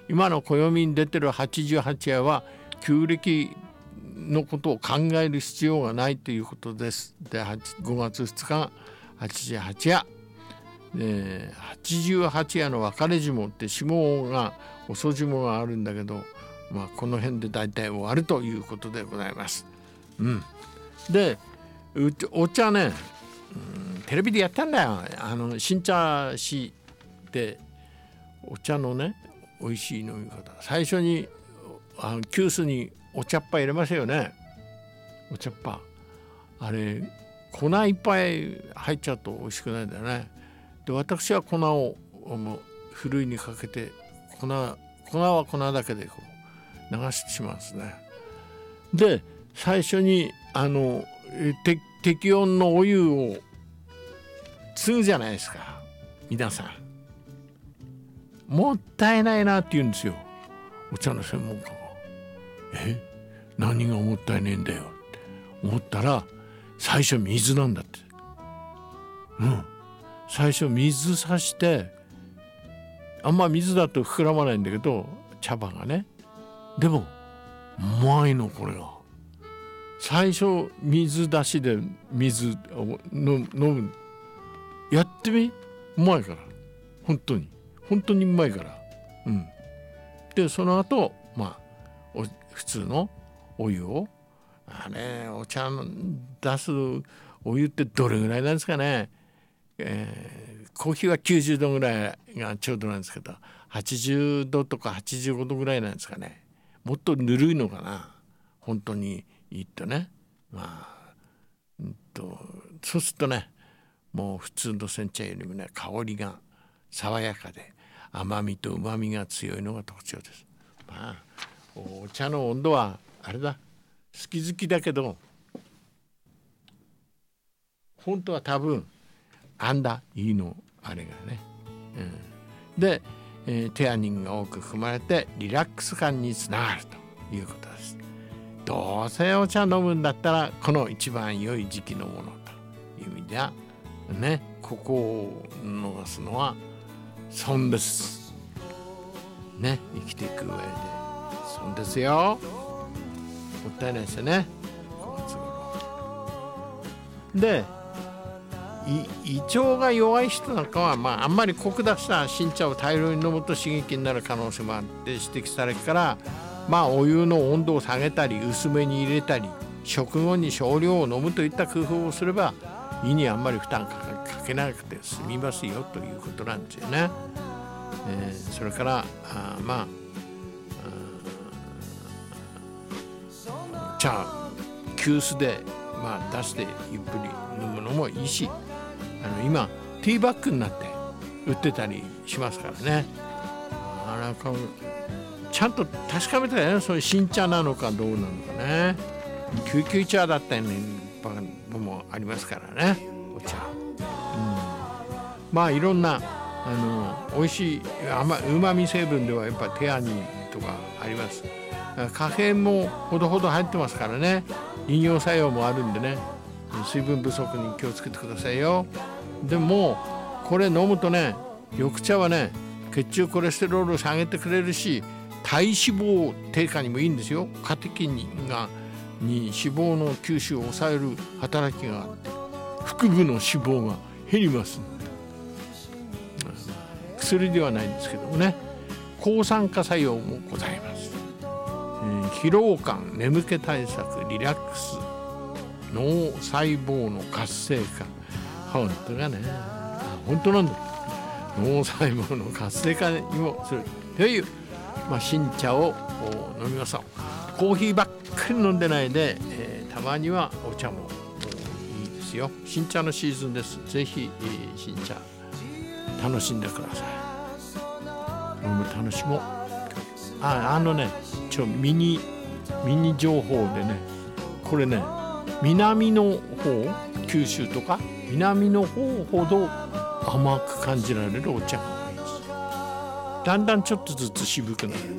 今の暦に出てる88夜は旧暦のことを考える必要がないということです。で5月2日88夜、88夜の別れ霜って下が遅霜があるんだけど、この辺で大体終わるということでございます。でお茶ね、テレビでやったんだよ。新茶師でお茶のね美味しい飲み方、最初に急須にお茶っ葉入れますよね。お茶っ葉あれ粉いっぱい入っちゃうと美味しくないんだよね。で私は粉をふるいにかけて粉は粉だけでこう流してしまうんですね。で最初に適温のお湯を継ぐじゃないですか。皆さんもったいないなって言うんですよ、お茶の専門家が。何がもったいねえんだよって思ったら、最初水なんだって。最初水さして、あんま水だと膨らまないんだけど茶葉がね、でもうまいのこれが。最初水出しで水を飲む、やってみ、うまいから、本当にうまいから。でその後普通のお湯をお茶の出すお湯ってどれぐらいなんですかね。コーヒーは90度ぐらいがちょうどなんですけど、80度とか85度ぐらいなんですかね。もっとぬるいのかな、本当にいいとね。そうするとね、もう普通の煎茶よりもね、香りが爽やかで甘みと旨みが強いのが特徴です。お茶の温度はあれだ、好き好きだけど本当は多分いいのあれがね、で、テアニンが多く含まれてリラックス感につながるということです。どうせお茶飲むんだったらこの一番良い時期のものという意味ではね、ここを逃すのは損ですね。生きていく上で損ですよ。もったいないですよね。5月頃で胃腸が弱い人なんかは、あんまりコク出した新茶を大量に飲むと刺激になる可能性もあって指摘されるから、お湯の温度を下げたり薄めに入れたり食後に少量を飲むといった工夫をすれば胃にあんまり負担かけなくて済みますよということなんですよね。それから茶急須で出してゆっくり飲むのもいいし、今ティーバッグになって売ってたりしますからね。なんかちゃんと確かめたらね、そういう新茶なのかどうなのかね。救急茶だったりのもありますからね、お茶。いろんな美味しいうまみ成分ではやっぱテアニンとかあります。カフェインもほどほど入ってますからね。利尿作用もあるんでね、水分不足に気をつけてくださいよ。でもこれ飲むとね、緑茶はね、血中コレステロールを下げてくれるし、体脂肪低下にもいいんですよ。カテキンに脂肪の吸収を抑える働きがあって腹部の脂肪が減ります。薬ではないんですけどもね、抗酸化作用もございます。疲労感、眠気対策、リラックス、脳細胞の活性化、本当がね、本当なんだ。脳細胞の活性化にもするという、新茶を飲みましょう。コーヒーばっかり飲んでないで、たまにはお茶もいいですよ。新茶のシーズンです。ぜひ、新茶楽しんでください。飲む楽しもう。ミニ情報でね、これね、南の方、九州とか南の方ほど甘く感じられるお茶が多いです。だんだんちょっとずつ渋くなる。